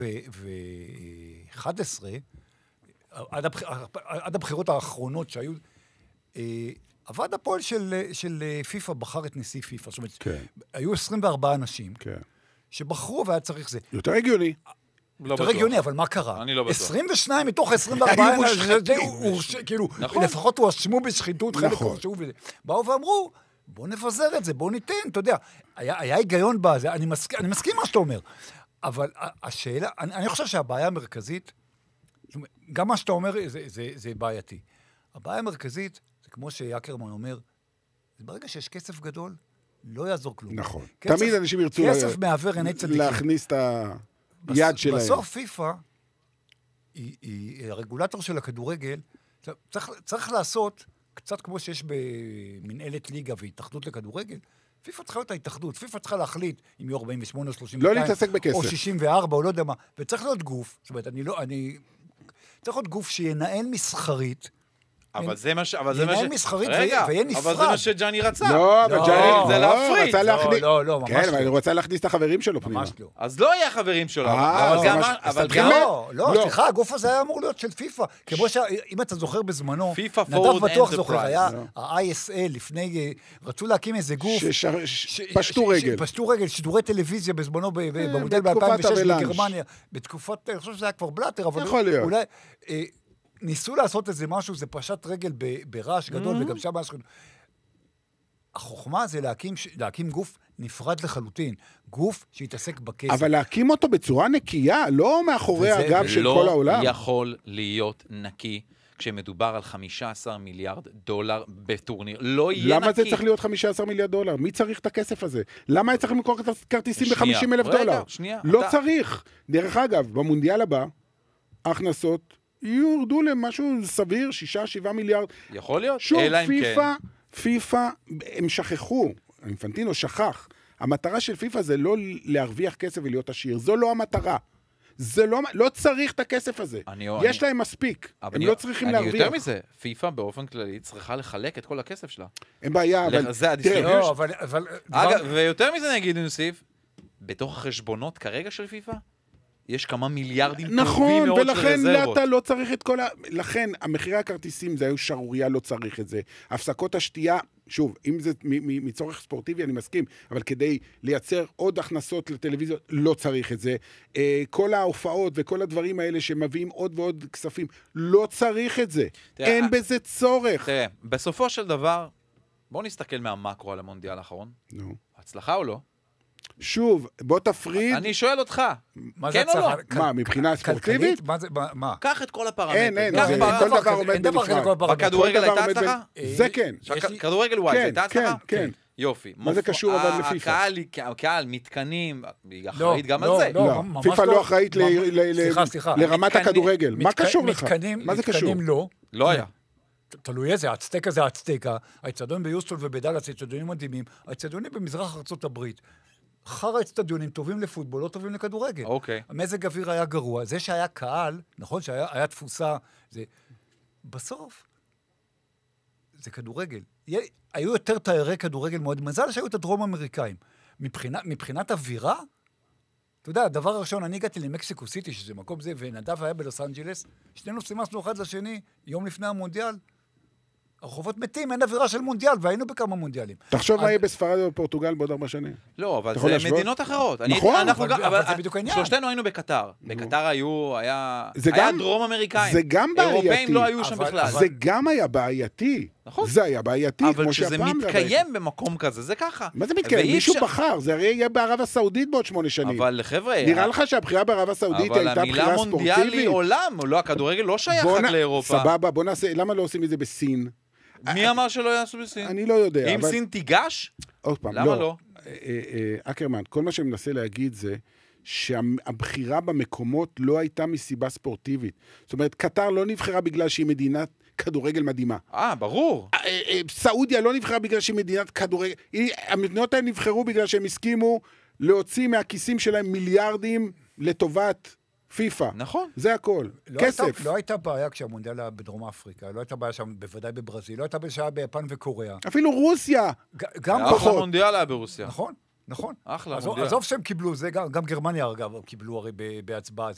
ב-2011, עד הבחירות האחרונות שהיו, הוועד הפועל של פיפה בחר את נשיא פיפה. זאת אומרת, היו 24 אנשים שבחרו והיה צריך זה. יותר הגיוני. יותר הגיוני, אבל מה קרה? אני לא בטוח. 22 מתוך 24, כאילו, לפחות הואשמו בשחיתות, חלק הואשמו בזה. באו ואמרו, בוא נפזר את זה, בוא ניתן, אתה יודע. היה היגיון בזה, אני מסכים מה שאתה אומר. אבל השאלה, אני חושב שהבעיה המרכזית, גם מה שאתה אומר זה בעייתי. הבעיה המרכזית, זה כמו שיקרמן אומר, ברגע שיש כסף גדול, לא יעזור כלום. נכון. תמיד אנשים ירצו כסף מעבר עיני צדיקים. להכניס את היד שלהם. בסוף פיפה, היא הרגולטור של הכדורגל, צריך לעשות, קצת כמו שיש במנהלת ליגה והתאחדות לכדורגל, פיפה צריכה להיות ההתאחדות, פיפה צריכה להחליט אם יהיו 48 או 32, לא להתעסק בכסף. או 64, או לא יודע מה, וצריך להיות גוף, זאת אומרת, צריך להיות גוף שינהל מסחרית, אבל זה מה ינהל מסחרית ויהיה נפרד. אבל זה מה שג'אני רצה. לא, אבל ג'אני זה להפריד. לא, ממש כן, אבל הוא רצה להכניס את החברים שלו פנימה. ממש לא. אז לא יהיה חברים שלו. לא, סליחה, הגוף הזה היה אמור להיות של פיפה. כמו שאם אתה זוכר בזמנו, נדב בטוח זוכר, היה ה-ISL לפני, רצו להקים איזה גוף. פשטו רגל. פשטו רגל, שידורי טלוויזיה בזמנו, במודל ב-2006 בגרמניה. בתקופת, אני חושב שזה היה כבר בלאטר, אבל אולי ניסו לעשות איזה משהו, זה פשט רגל ברעש גדול, וגם שם משהו. החוכמה זה להקים גוף נפרד לחלוטין, גוף שיתעסק בכסף. אבל להקים אותו בצורה נקייה, לא מאחורי הגב של כל העולם. לא יכול להיות נקי, כשמדובר על 15 מיליארד דולר בטורניר. לא יהיה נקי. למה זה צריך להיות 15 מיליארד דולר? מי צריך את הכסף הזה? למה צריך למכור כרטיסים ב-50,000 דולר? לא צריך. דרך אגב, במונדיאל הבא, ההכנסות יורדו למשהו סביר, 6-7 מיליארד. יכול להיות. שוב, פיפה, הם שכחו, אינפנטינו שכח. המטרה של פיפה זה לא להרוויח כסף ולהיות עשיר. זו לא המטרה. זה לא צריך את הכסף הזה. יש להם מספיק. הם לא צריכים להרוויח. יותר מזה, פיפה באופן כללי צריכה לחלק את כל הכסף שלה. אין בעיה, אבל... זה הדיסטריביושן. אגב, ויותר מזה נגיד נוסיף, בתוך החשבונות כרגע של פיפה, יש כמה מיליארדים טובים מאוד של רזרבות. ולכן אתה לא צריך את כל לכן, המחירי הכרטיסים זה היו שרוריה, לא צריך את זה. הפסקות השתייה, שוב, אם זה מצורך ספורטיבי, אני מסכים, אבל כדי לייצר עוד הכנסות לטלוויזיות, לא צריך את זה. כל ההופעות וכל הדברים האלה שמביאים עוד ועוד כספים, לא צריך את זה. אין בזה צורך. תראה, בסופו של דבר, בואו נסתכל מהמקרו על המונדיאל האחרון. נו. הצלחה או לא? שוב, בוא תפריד. אני שואל אותך, כן או לא? מה, מבחינה ספורטיבית? מה? קח את כל הפרמטרים. אין, כל דבר עומד בנפרד. בכדורגל הייתה הצלחה? זה כן. כדורגל וואי, זה הייתה הצלחה? כן. יופי. מה זה קשור אבל לפיפה? הקהל, מתקנים, היא אחראית גם על זה. לא, פיפה לא אחראית לרמת הכדורגל. מה קשור לך? מה זה קשור? מתקנים לא. לא היה. תלוי איזה, האצטקה זה האצטקה, האצטדיון ביוסטון ובדלס, האצטדיונים מדהימים, האצטדיונים במזרח ארצות הברית, אחר האצטדיונים טובים לפוטבול, לא טובים לכדורגל. אוקיי. המזג אוויר היה גרוע, זה שהיה קהל, נכון שהיה תפוסה, זה... בסוף, זה כדורגל. היו יותר תיירי כדורגל מאוד, מזל שהיו את הדרום אמריקאים. מבחינת אווירה, אתה יודע, הדבר הראשון, אני הגעתי למקסיקו סיטי, שזה מקום זה, ונדב היה בלוס אנג'לס, שנינו סימסנו אחד לשני, יום לפני המונדיאל, הרחובות מתים, אין אווירה של מונדיאל, והיינו בכמה מונדיאלים. תחשוב מה יהיה בספרד ובפורטוגל בעוד 4 שנים. לא, אבל זה מדינות אחרות. נכון, אבל זה בדיוק העניין. שלושתנו היינו בקטר. בקטר היה דרום אמריקאים. זה גם בעייתי. אירופאים לא היו שם בכלל. זה גם היה בעייתי. נכון. זה היה בעייתי, אבל כשזה מתקיים במקום כזה, זה ככה. מה זה מתקיים? מישהו בחר, זה הרי יהיה בערב הסעודית בעוד 8 שנים. אבל לחבר'ה... נראה לך שהבחירה בערב הסעודית הייתה בחירה ספורטיבית? אבל המילה מונדיאל היא עולם, לא, הכדורגל לא שייך רק לאירופה. סבבה, בוא נעשה, למה לא עושים את זה בסין? מי אמר שלא יעשו בסין? אני לא יודע. אם סין תיגש? עוד פעם, למה לא? אקרמן, כל מה שאני מנסה להגיד זה שהבחירה במקומות לא הייתה מסיבה ספורטיבית. זאת אומרת, קטר לא נבחרה בגלל שהיא מדינת כדורגל מדהימה. ברור. סעודיה לא נבחרה בגלל שהיא מדינת כדורגל. המדינות האלה נבחרו בגלל שהם הסכימו להוציא מהכיסים שלהם מיליארדים לטובת פיפה. נכון. זה הכל. כסף. לא הייתה בעיה כשהמונדיאל היה בדרום אפריקה, לא הייתה בעיה שם בוודאי בברזיל, לא הייתה בעיה ביפן וקוריאה. אפילו רוסיה. גם אחלה מונדיאל היה ברוסיה. נכון. אחלה מונדיאל. עזוב שהם קיבלו, זה גם גרמניה אגב קיבלו הרי בהצבעה.